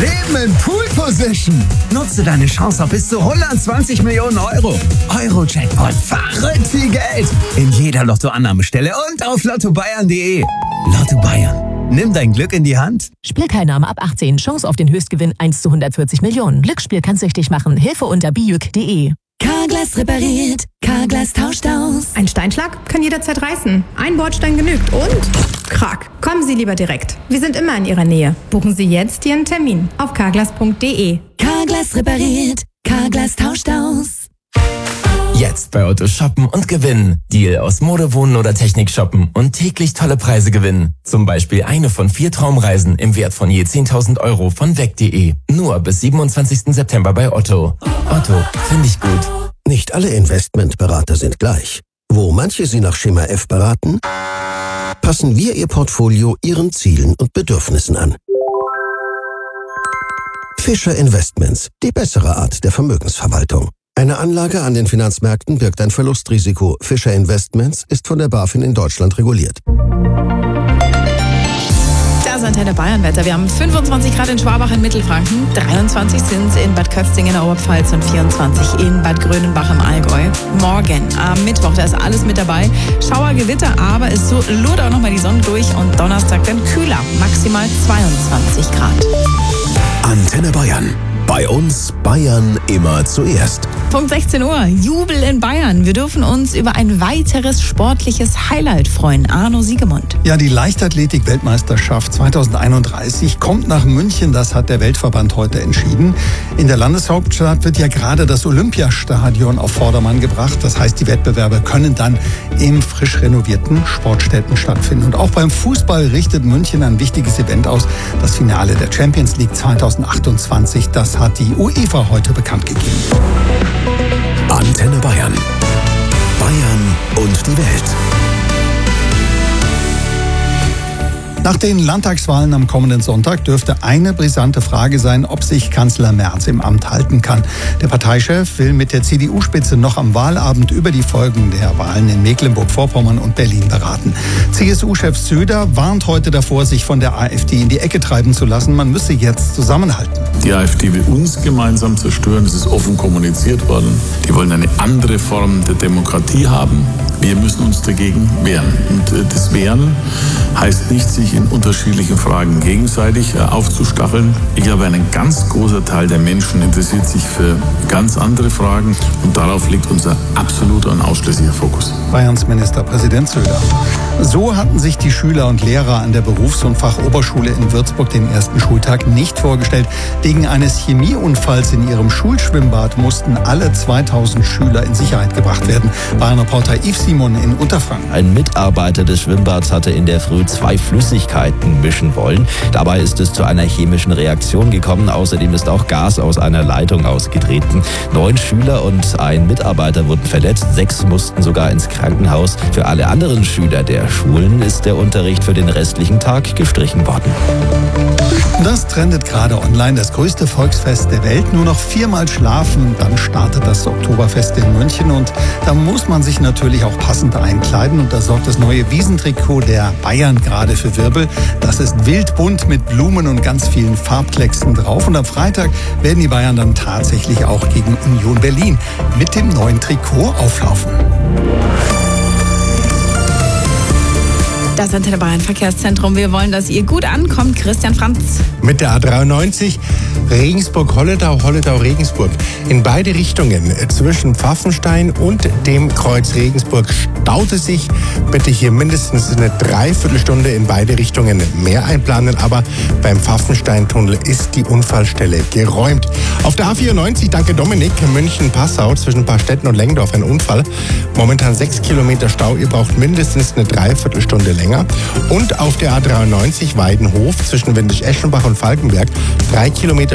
Leben in Pool Position. Nutze deine Chance auf bis zu 120 Millionen Euro. Euro-Jackpot, verrückt viel Geld. In jeder Lottoannahmestelle und auf lottobayern.de. Lotto Bayern. Nimm dein Glück in die Hand. Spielteilnahme ab 18. Chance auf den Höchstgewinn 1 zu 140 Millionen. Glücksspiel kann süchtig machen. Hilfe unter bijuk.de. Carglass repariert. Carglass tauscht aus. Ein Steinschlag kann jederzeit reißen. Ein Bordstein genügt und Krack. Kommen Sie lieber direkt. Wir sind immer in Ihrer Nähe. Buchen Sie jetzt Ihren Termin auf carglass.de. Carglass repariert. Carglass tauscht aus. Jetzt bei Otto shoppen und gewinnen. Deal aus Mode, Wohnen oder Technik shoppen und täglich tolle Preise gewinnen. Zum Beispiel eine von 4 Traumreisen im Wert von je 10.000 Euro von weg.de. Nur bis 27. September bei Otto. Otto, finde ich gut. Nicht alle Investmentberater sind gleich. Wo manche Sie nach Schema F beraten, passen wir Ihr Portfolio Ihren Zielen und Bedürfnissen an. Fischer Investments, die bessere Art der Vermögensverwaltung. Eine Anlage an den Finanzmärkten birgt ein Verlustrisiko. Fischer Investments ist von der BaFin in Deutschland reguliert. Das Antenne Bayern Wetter. Wir haben 25 Grad in Schwabach in Mittelfranken, 23 sind es in Bad Kötzing in der Oberpfalz und 24 in Bad Grönenbach im Allgäu. Morgen am Mittwoch, da ist alles mit dabei. Schauer, Gewitter, aber es lurt auch nochmal die Sonne durch und Donnerstag dann kühler, maximal 22 Grad. Antenne Bayern. Bei uns Bayern immer zuerst. Punkt 16 Uhr, Jubel in Bayern. Wir dürfen uns über ein weiteres sportliches Highlight freuen. Arno Siegemund. Ja, die Leichtathletik-Weltmeisterschaft 2031 kommt nach München. Das hat der Weltverband heute entschieden. In der Landeshauptstadt wird ja gerade das Olympiastadion auf Vordermann gebracht. Das heißt, die Wettbewerbe können dann im frisch renovierten Sportstätten stattfinden. Und auch beim Fußball richtet München ein wichtiges Event aus. Das Finale der Champions League 2028. Das hat die UEFA heute bekannt gegeben. Antenne Bayern. Bayern und die Welt. Nach den Landtagswahlen am kommenden Sonntag dürfte eine brisante Frage sein, ob sich Kanzler Merz im Amt halten kann. Der Parteichef will mit der CDU-Spitze noch am Wahlabend über die Folgen der Wahlen in Mecklenburg-Vorpommern und Berlin beraten. CSU-Chef Söder warnt heute davor, sich von der AfD in die Ecke treiben zu lassen. Man müsse jetzt zusammenhalten. Die AfD will uns gemeinsam zerstören, das ist offen kommuniziert worden. Die wollen eine andere Form der Demokratie haben. Wir müssen uns dagegen wehren. Und das Wehren heißt nicht, sich in unterschiedlichen Fragen gegenseitig aufzustacheln. Ich glaube, ein ganz großer Teil der Menschen interessiert sich für ganz andere Fragen und darauf liegt unser absoluter und ausschließlicher Fokus. Bayerns Ministerpräsident Söder. So hatten sich die Schüler und Lehrer an der Berufs- und Fachoberschule in Würzburg den ersten Schultag nicht vorgestellt. Wegen eines Chemieunfalls in ihrem Schulschwimmbad mussten alle 2000 Schüler in Sicherheit gebracht werden. Bayern-Reporter Yves Simon in Unterfranken. Ein Mitarbeiter des Schwimmbads hatte in der Früh 2 Flüssigkeiten mischen wollen. Dabei ist es zu einer chemischen Reaktion gekommen. Außerdem ist auch Gas aus einer Leitung ausgetreten. 9 Schüler und ein Mitarbeiter wurden verletzt. 6 mussten sogar ins Krankenhaus. Für alle anderen Schüler der Schulen ist der Unterricht für den restlichen Tag gestrichen worden. Das trendet gerade online. Das größte Volksfest der Welt. Nur noch 4-mal schlafen, dann startet das Oktoberfest in München. Und da muss man sich natürlich auch passend einkleiden. Und da sorgt das neue Wiesentrikot der Bayern gerade für Wirbel. Das ist wildbunt mit Blumen und ganz vielen Farbklecksen drauf. Und am Freitag werden die Bayern dann tatsächlich auch gegen Union Berlin mit dem neuen Trikot auflaufen. Das Antenne Bayern Verkehrszentrum. Wir wollen, dass ihr gut ankommt. Christian Franz. Mit der A93 Regensburg-Holledau, Holledau-Regensburg. In beide Richtungen zwischen Pfaffenstein und dem Kreuz Regensburg staut es sich. Bitte hier mindestens eine Dreiviertelstunde in beide Richtungen mehr einplanen. Aber beim Pfaffenstein-Tunnel ist die Unfallstelle geräumt. Auf der A94, danke Dominik, München-Passau zwischen Paarstetten und Lengdorf ein Unfall. Momentan 6 Kilometer Stau. Ihr braucht mindestens eine Dreiviertelstunde länger. Und auf der A93 Weidenhof zwischen Windisch-Eschenbach und Falkenberg 3 Kilometer